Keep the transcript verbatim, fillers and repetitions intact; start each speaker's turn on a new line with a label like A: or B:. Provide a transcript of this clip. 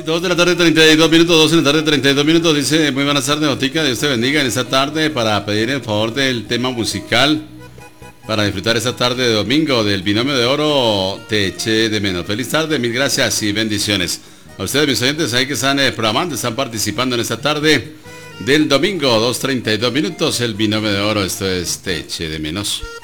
A: Dos de la tarde, treinta y dos minutos, dos de la tarde, treinta y dos minutos, dice, muy buenas tardes, Otica, Dios te bendiga en esta tarde para pedir el favor del tema musical, para disfrutar esta tarde de domingo del Binomio de Oro, te eché de menos. Feliz tarde, mil gracias y bendiciones. A ustedes, mis oyentes, ahí que están eh, programando, están participando en esta tarde del domingo, dos treinta y dos minutos, el Binomio de Oro, esto es te eché de menos.